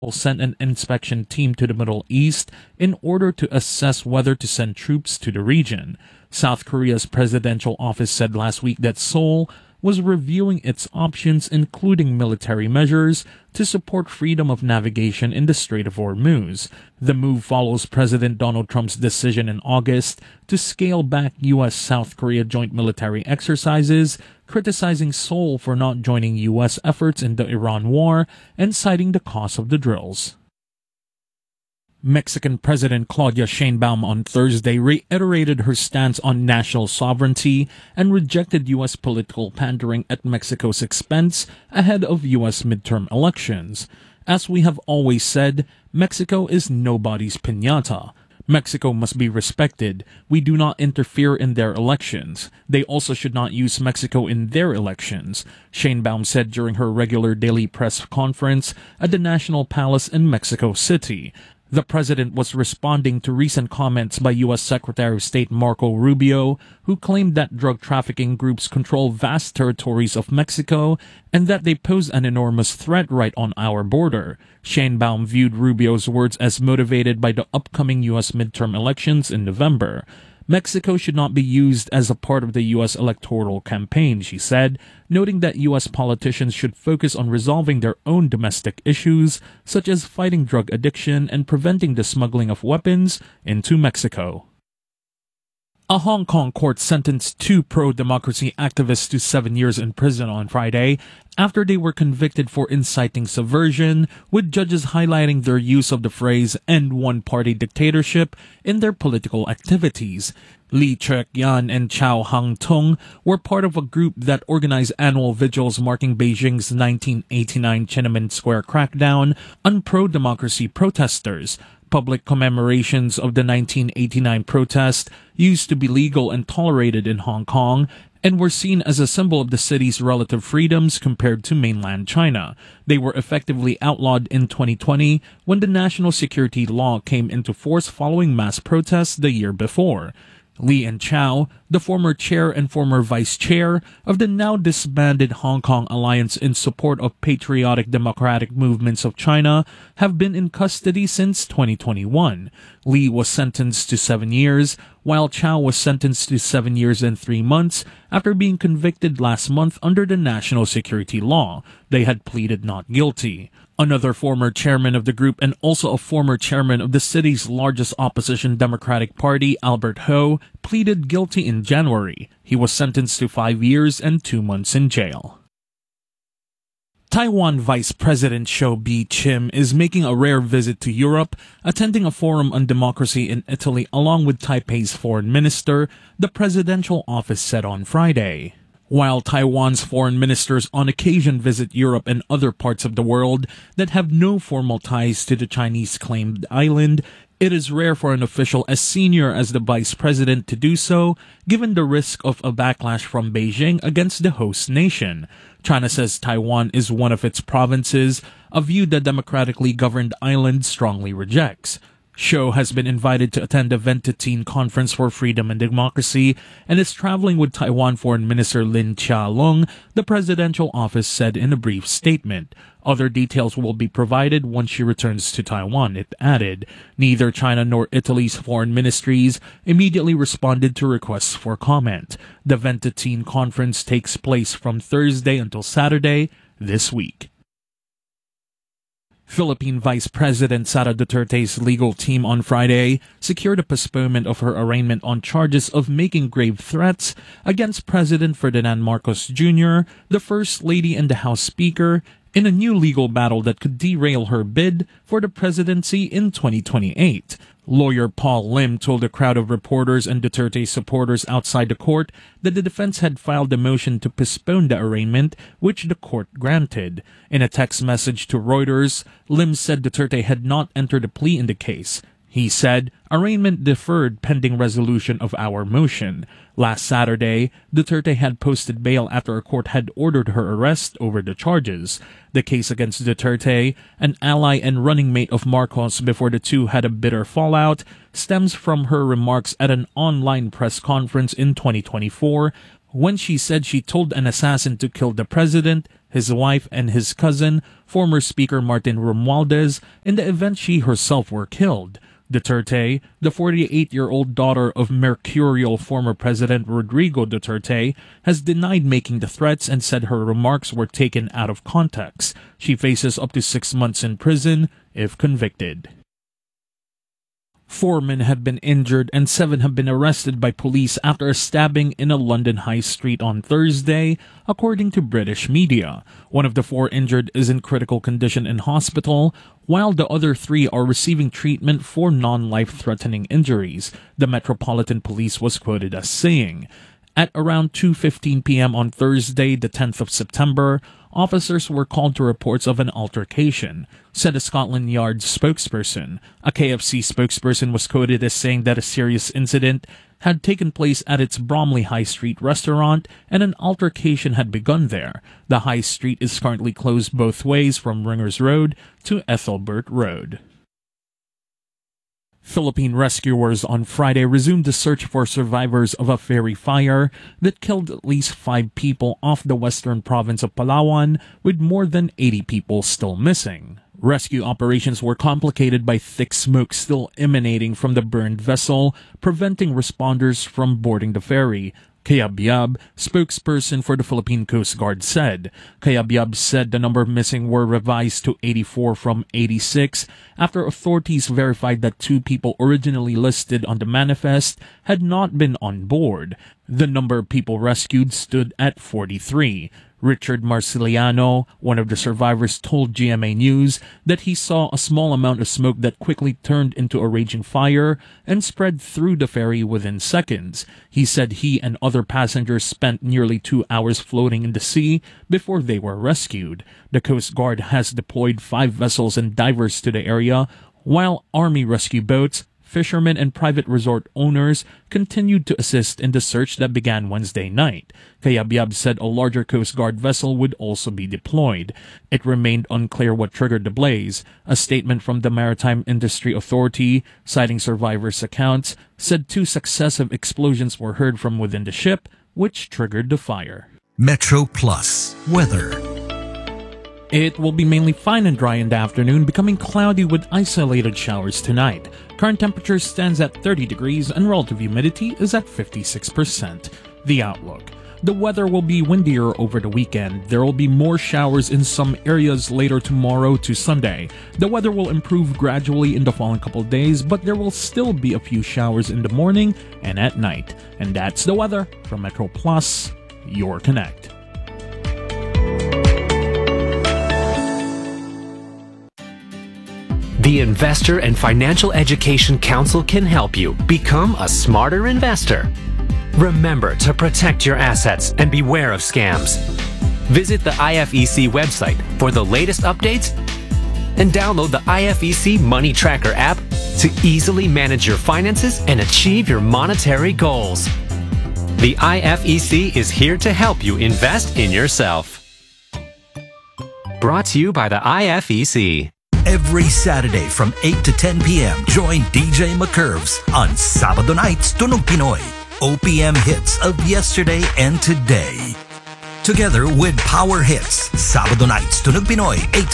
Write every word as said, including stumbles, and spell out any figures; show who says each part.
Speaker 1: sent an inspection team to the Middle East in order to assess whether to send troops to the region. South Korea's presidential office said last week that Seoul was reviewing its options, including military measures, to support freedom of navigation in the Strait of Hormuz. The move follows President Donald Trump's decision in August to scale back U S-South Korea joint military exercises, criticizing Seoul for not joining U S efforts in the Iran war and citing the cost of the drills. Mexican President Claudia Sheinbaum on Thursday reiterated her stance on national sovereignty and rejected U S political pandering at Mexico's expense ahead of U S midterm elections. As we have always said, Mexico is nobody's piñata. Mexico must be respected. We do not interfere in their elections. They also should not use Mexico in their elections, Sheinbaum said during her regular daily press conference at the National Palace in Mexico City. The president was responding to recent comments by U S Secretary of State Marco Rubio, who claimed that drug trafficking groups control vast territories of Mexico and that they pose an enormous threat right on our border. Sheinbaum viewed Rubio's words as motivated by the upcoming U S midterm elections in November. Mexico should not be used as a part of the U S electoral campaign, she said, noting that U S politicians should focus on resolving their own domestic issues, such as fighting drug addiction and preventing the smuggling of weapons into Mexico. A Hong Kong court sentenced two pro-democracy activists to seven years in prison on Friday after they were convicted for inciting subversion, with judges highlighting their use of the phrase "end one-party dictatorship" in their political activities. Lee Cheuk-yan and Chow Hang-tung were part of a group that organized annual vigils marking Beijing's nineteen eighty-nine Tiananmen Square crackdown on pro-democracy protesters. Public commemorations of the nineteen eighty-nine protest used to be legal and tolerated in Hong Kong and were seen as a symbol of the city's relative freedoms compared to mainland China. They were effectively outlawed in twenty twenty when the national security law came into force following mass protests the year before. Lee and Chow, the former chair and former vice chair of the now disbanded Hong Kong Alliance in Support of Patriotic Democratic Movements of China, have been in custody since twenty twenty-one. Lee was sentenced to seven years, while Chow was sentenced to seven years and three months after being convicted last month under the national security law. They had pleaded not guilty. Another former chairman of the group and also a former chairman of the city's largest opposition Democratic Party, Albert Ho, pleaded guilty in January. He was sentenced to five years and two months in jail. Taiwan Vice President Shou Bi-chim is making a rare visit to Europe, attending a forum on democracy in Italy along with Taipei's foreign minister, the presidential office said on Friday. While Taiwan's foreign ministers on occasion visit Europe and other parts of the world that have no formal ties to the Chinese-claimed island, it is rare for an official as senior as the vice president to do so, given the risk of a backlash from Beijing against the host nation. China says Taiwan is one of its provinces, a view the democratically governed island strongly rejects. Shou has been invited to attend the Ventotene Conference for Freedom and Democracy and is traveling with Taiwan Foreign Minister Lin Chia-lung, the presidential office said in a brief statement. Other details will be provided once she returns to Taiwan, it added. Neither China nor Italy's foreign ministries immediately responded to requests for comment. The Ventotene Conference takes place from Thursday until Saturday this week. Philippine Vice President Sara Duterte's legal team on Friday secured a postponement of her arraignment on charges of making grave threats against President Ferdinand Marcos Junior, the First Lady and the House Speaker, in a new legal battle that could derail her bid for the presidency in twenty twenty-eight. Lawyer Paul Lim told a crowd of reporters and Duterte supporters outside the court that the defense had filed a motion to postpone the arraignment, which the court granted. In a text message to Reuters, Lim said Duterte had not entered a plea in the case. He said, "Arraignment deferred pending resolution of our motion." Last Saturday, Duterte had posted bail after a court had ordered her arrest over the charges. The case against Duterte, an ally and running mate of Marcos before the two had a bitter fallout, stems from her remarks at an online press conference in twenty twenty-four when she said she told an assassin to kill the president his wife, and his cousin, former Speaker Martin Romualdez. In the event, she herself were killed. Duterte, the forty-eight-year-old daughter of mercurial former President Rodrigo Duterte, has denied making the threats and said her remarks were taken out of context. She faces up to six months in prison if convicted. Four men have been injured and seven have been arrested by police after a stabbing in a London high street on Thursday, according to British media. One of the four injured is in critical condition in hospital, while the other three are receiving treatment for non-life-threatening injuries, the Metropolitan Police was quoted as saying. At around two fifteen p.m. on Thursday, the tenth of September, officers were called to reports of an altercation, said a Scotland Yard spokesperson. A K F C spokesperson was quoted as saying that a serious incident had taken place at its Bromley High Street restaurant and an altercation had begun there. The high street is currently closed both ways from Ringers Road to Ethelbert Road. Philippine rescuers on Friday resumed the search for survivors of a ferry fire that killed at least five people off the western province of Palawan, with more than eighty people still missing. Rescue operations were complicated by thick smoke still emanating from the burned vessel, preventing responders from boarding the ferry. Kayabyab, spokesperson for the Philippine Coast Guard, said. Kayabyab said the number of missing were revised to eighty-four from eighty-six after authorities verified that two people originally listed on the manifest had not been on board. The number of people rescued stood at forty-three. Richard Marciliano, one of the survivors, told G M A News that he saw a small amount of smoke that quickly turned into a raging fire and spread through the ferry within seconds. He said he and other passengers spent nearly two hours floating in the sea before they were rescued. The Coast Guard has deployed five vessels and divers to the area, while Army rescue boats, fishermen, and private resort owners continued to assist in the search that began Wednesday night. Kayabyab said a larger Coast Guard vessel would also be deployed. It remained unclear what triggered the blaze. A statement from the Maritime Industry Authority, citing survivors' accounts, said two successive explosions were heard from within the ship, which triggered the fire.
Speaker 2: Metro Plus weather.
Speaker 1: It will be mainly fine and dry in the afternoon, becoming cloudy with isolated showers tonight. Current temperature stands at thirty degrees and relative humidity is at fifty-six percent. The outlook. The weather will be windier over the weekend. There will be more showers in some areas later tomorrow to Sunday. The weather will improve gradually in the following couple days, but there will still be a few showers in the morning and at night. And that's the weather from Metro Plus, your Connect.
Speaker 3: The Investor and Financial Education Council can help you become a smarter investor. Remember to protect your assets and beware of scams. Visit the I F E C website for the latest updates and download the I F E C Money Tracker app to easily manage your finances and achieve your monetary goals. The I F E C is here to help you invest in yourself. Brought to you by the I F E C.
Speaker 2: Every Saturday from eight to ten p.m., join D J McCurves on Sabado Nights Tunog Pinoy. O P M hits of yesterday and today. Together with Power Hits, Sabado Nights Tunog Pinoy, eight